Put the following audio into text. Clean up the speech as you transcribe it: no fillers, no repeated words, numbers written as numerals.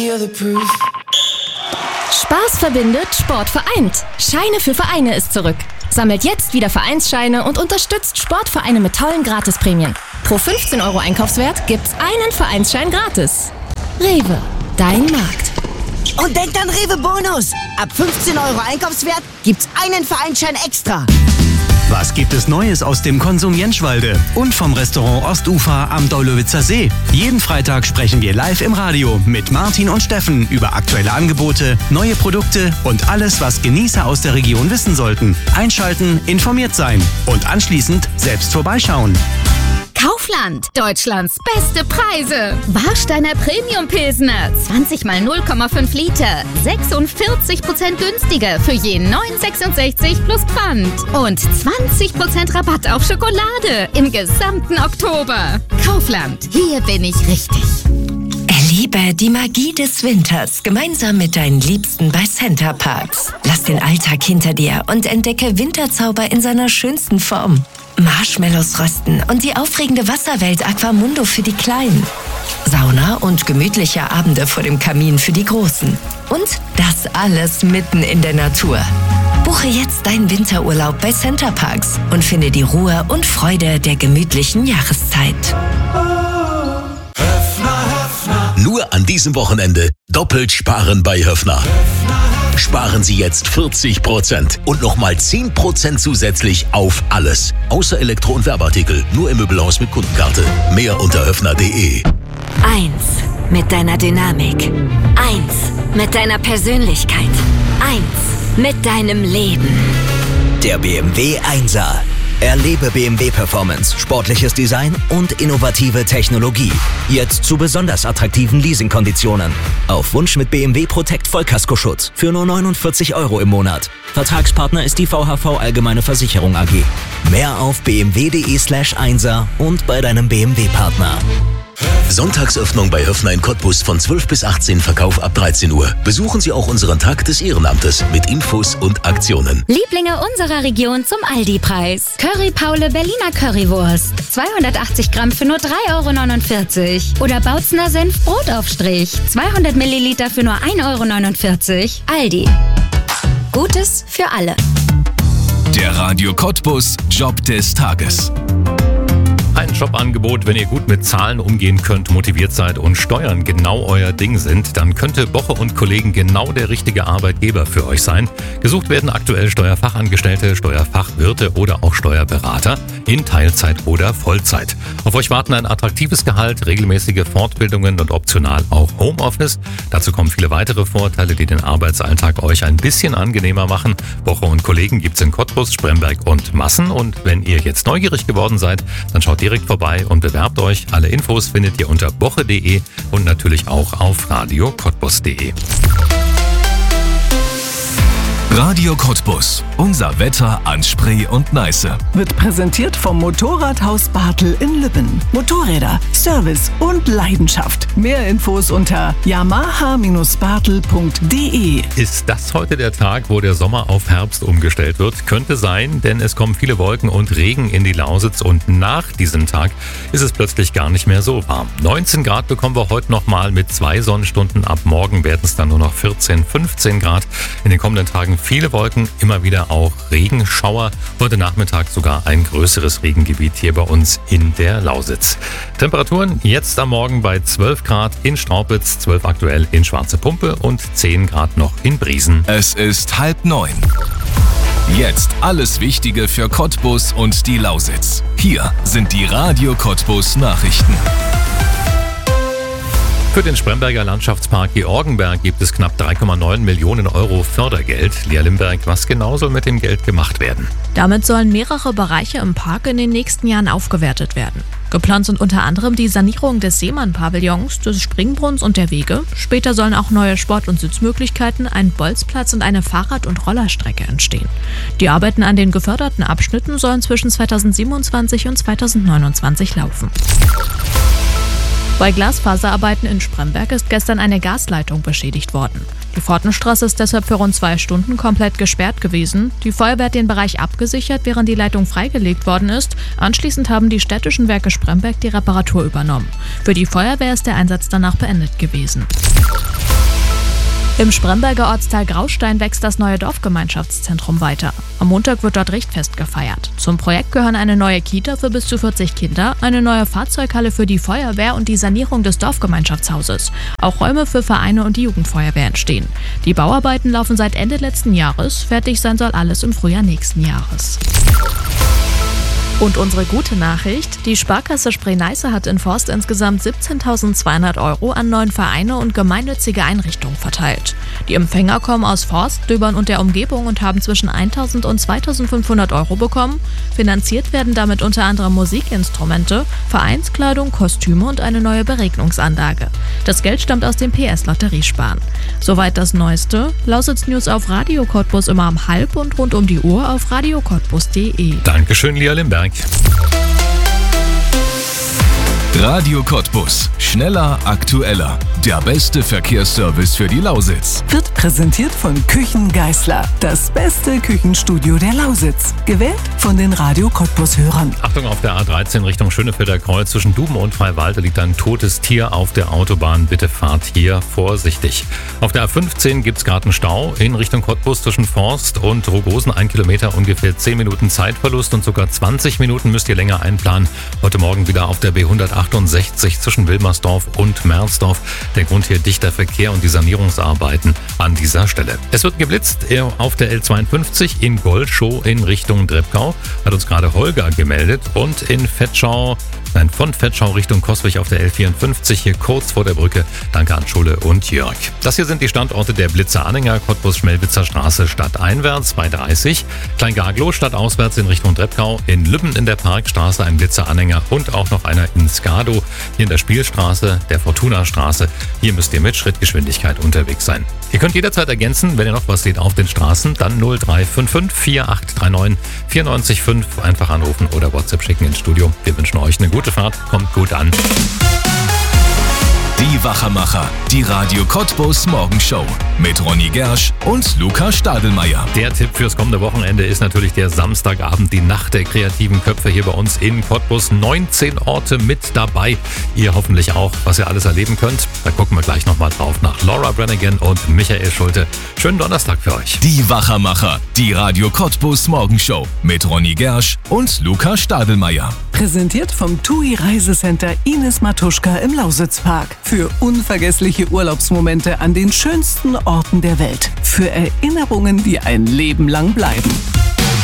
Spaß verbindet, Sport vereint. Scheine für Vereine ist zurück. Sammelt jetzt wieder Vereinsscheine und unterstützt Sportvereine mit tollen Gratisprämien. Pro 15 € Einkaufswert gibt's einen Vereinsschein gratis. Rewe, dein Markt. Und denkt an Rewe Bonus. Ab 15 € Einkaufswert gibt's einen Vereinsschein extra. Was gibt es Neues aus dem Konsum Jenschwalde und vom Restaurant Ostufer am Daulowitzer See? Jeden Freitag sprechen wir live im Radio mit Martin und Steffen über aktuelle Angebote, neue Produkte und alles, was Genießer aus der Region wissen sollten. Einschalten, informiert sein und anschließend selbst vorbeischauen. Kaufland, Deutschlands beste Preise. Warsteiner Premium Pilsner, 20 mal 0,5 Liter, 46% günstiger für je 9,66 plus Pfand. Und 20% Rabatt auf Schokolade im gesamten Oktober. Kaufland, hier bin ich richtig. Erlebe die Magie des Winters gemeinsam mit deinen Liebsten bei Center Parcs. Lass den Alltag hinter dir und entdecke Winterzauber in seiner schönsten Form. Marshmallows rösten und die aufregende Wasserwelt Aquamundo für die Kleinen. Sauna und gemütliche Abende vor dem Kamin für die Großen. Und das alles mitten in der Natur. Buche jetzt deinen Winterurlaub bei Center Parcs und finde die Ruhe und Freude der gemütlichen Jahreszeit. Nur an diesem Wochenende doppelt sparen bei Höffner. Sparen Sie jetzt 40% und nochmal 10% zusätzlich auf alles. Außer Elektro- und Werbeartikel, nur im Möbelhaus mit Kundenkarte. Mehr unter höffner.de. 1 mit deiner Dynamik. 1 mit deiner Persönlichkeit. 1 mit deinem Leben. Der BMW 1er. Erlebe BMW Performance, sportliches Design und innovative Technologie. Jetzt zu besonders attraktiven Leasingkonditionen. Auf Wunsch mit BMW Protect Vollkaskoschutz für nur 49 € im Monat. Vertragspartner ist die VHV Allgemeine Versicherung AG. Mehr auf bmw.de/1er und bei deinem BMW-Partner. Sonntagsöffnung bei Höffner in Cottbus von 12 bis 18, Verkauf ab 13 Uhr. Besuchen Sie auch unseren Tag des Ehrenamtes mit Infos und Aktionen. Lieblinge unserer Region zum Aldi-Preis. Curry Paule Berliner Currywurst. 280 Gramm für nur 3,49 € Oder Bautzner Senf Brotaufstrich. 200 Milliliter für nur 1,49 €. Aldi. Gutes für alle. Der Radio Cottbus Job des Tages. Ein Jobangebot, wenn ihr gut mit Zahlen umgehen könnt, motiviert seid und Steuern genau euer Ding sind, dann könnte Boche und Kollegen genau der richtige Arbeitgeber für euch sein. Gesucht werden aktuell Steuerfachangestellte, Steuerfachwirte oder auch Steuerberater in Teilzeit oder Vollzeit. Auf euch warten ein attraktives Gehalt, regelmäßige Fortbildungen und optional auch Homeoffice. Dazu kommen viele weitere Vorteile, die den Arbeitsalltag euch ein bisschen angenehmer machen. Boche und Kollegen gibt's in Cottbus, Spremberg und Massen. Und wenn ihr jetzt neugierig geworden seid, dann schaut direkt vorbei und bewerbt euch. Alle Infos findet ihr unter boche.de und natürlich auch auf radiocottbus.de. Radio Cottbus. Unser Wetter an Spree und Neiße. Wird präsentiert vom Motorradhaus Bartel in Lübben. Motorräder, Service und Leidenschaft. Mehr Infos unter yamaha-bartel.de. Ist das heute der Tag, wo der Sommer auf Herbst umgestellt wird? Könnte sein, denn es kommen viele Wolken und Regen in die Lausitz und nach diesem Tag ist es plötzlich gar nicht mehr so warm. 19 Grad bekommen wir heute nochmal mit 2 Sonnenstunden. Ab morgen werden es dann nur noch 14, 15 Grad. In den kommenden Tagen viele Wolken, immer wieder auch Regenschauer. Heute Nachmittag sogar ein größeres Regengebiet hier bei uns in der Lausitz. Temperaturen jetzt am Morgen bei 12 Grad in Straubitz, 12 aktuell in Schwarze Pumpe und 10 Grad noch in Briesen. Es ist 8:30. Jetzt alles Wichtige für Cottbus und die Lausitz. Hier sind die Radio Cottbus Nachrichten. Für den Spremberger Landschaftspark Georgenberg gibt es knapp 3,9 Millionen € Fördergeld. Lea Limberg, was genau soll mit dem Geld gemacht werden? Damit sollen mehrere Bereiche im Park in den nächsten Jahren aufgewertet werden. Geplant sind unter anderem die Sanierung des Seemann-Pavillons, des Springbrunnens und der Wege. Später sollen auch neue Sport- und Sitzmöglichkeiten, ein Bolzplatz und eine Fahrrad- und Rollerstrecke entstehen. Die Arbeiten an den geförderten Abschnitten sollen zwischen 2027 und 2029 laufen. Bei Glasfaserarbeiten in Spremberg ist gestern eine Gasleitung beschädigt worden. Die Pfortenstraße ist deshalb für rund 2 Stunden komplett gesperrt gewesen. Die Feuerwehr hat den Bereich abgesichert, während die Leitung freigelegt worden ist. Anschließend haben die städtischen Werke Spremberg die Reparatur übernommen. Für die Feuerwehr ist der Einsatz danach beendet gewesen. Im Spremberger Ortsteil Graustein wächst das neue Dorfgemeinschaftszentrum weiter. Am Montag wird dort Richtfest gefeiert. Zum Projekt gehören eine neue Kita für bis zu 40 Kinder, eine neue Fahrzeughalle für die Feuerwehr und die Sanierung des Dorfgemeinschaftshauses. Auch Räume für Vereine und die Jugendfeuerwehr entstehen. Die Bauarbeiten laufen seit Ende letzten Jahres. Fertig sein soll alles im Frühjahr nächsten Jahres. Und unsere gute Nachricht: Die Sparkasse Spree-Neiße hat in Forst insgesamt 17.200 € an 9 Vereine und gemeinnützige Einrichtungen verteilt. Die Empfänger kommen aus Forst, Döbern und der Umgebung und haben zwischen 1.000 und 2.500 € bekommen. Finanziert werden damit unter anderem Musikinstrumente, Vereinskleidung, Kostüme und eine neue Beregnungsanlage. Das Geld stammt aus dem PS Lotteriesparen. Soweit das Neueste. Lausitz News auf Radio Cottbus immer um 12:30 und rund um die Uhr auf radiocottbus.de. Dankeschön, Lia Limberg. Radio Cottbus. Schneller, aktueller. Der beste Verkehrsservice für die Lausitz. Wird präsentiert von Küchen Geisler. Das beste Küchenstudio der Lausitz. Gewählt von den Radio Cottbus-Hörern. Achtung, auf der A13 Richtung Schönefelder Kreuz zwischen Duben und Freiwalde liegt ein totes Tier auf der Autobahn. Bitte fahrt hier vorsichtig. Auf der A15 gibt's gerade einen Stau in Richtung Cottbus zwischen Forst und Rogosen. 1 Kilometer, ungefähr 10 Minuten Zeitverlust und sogar 20 Minuten müsst ihr länger einplanen. Heute Morgen wieder auf der B168 zwischen Wilmersdorf und Merzdorf. Der Grund hier dichter Verkehr und die Sanierungsarbeiten an dieser Stelle. Es wird geblitzt auf der L52 in Goldschow in Richtung Dreppgau. Hat uns gerade Holger gemeldet. Und von Vetschau Richtung Coswig auf der L54 hier kurz vor der Brücke. Danke an Schule und Jörg. Das hier sind die Standorte der Blitzer Anhänger. Cottbus Schmelwitzer Straße stadteinwärts bei 30. Kleingaglow stadtauswärts in Richtung Dreppgau. In Lübben in der Parkstraße ein Blitzer Anhänger und auch noch einer in Skado. Hier in der Spielstraße, der Fortuna-Straße. Hier müsst ihr mit Schrittgeschwindigkeit unterwegs sein. Ihr könnt jederzeit ergänzen, wenn ihr noch was seht auf den Straßen, dann 0355 4839 94,5. Einfach anrufen oder WhatsApp schicken ins Studio. Wir wünschen euch eine gute Fahrt, kommt gut an. Die Wachermacher, die Radio Cottbus Morgenshow mit Ronny Gersch und Luca Stadelmeier. Der Tipp fürs kommende Wochenende ist natürlich der Samstagabend, die Nacht der kreativen Köpfe hier bei uns in Cottbus. 19 Orte mit dabei. Ihr hoffentlich auch, was ihr alles erleben könnt. Da gucken wir gleich nochmal drauf nach Laura Brannigan und Michael Schulte. Schönen Donnerstag für euch. Die Wachermacher, die Radio Cottbus Morgenshow mit Ronny Gersch und Luca Stadelmeier. Präsentiert vom TUI Reisecenter Ines Matuschka im Lausitzpark. Für unvergessliche Urlaubsmomente an den schönsten Orten der Welt. Für Erinnerungen, die ein Leben lang bleiben.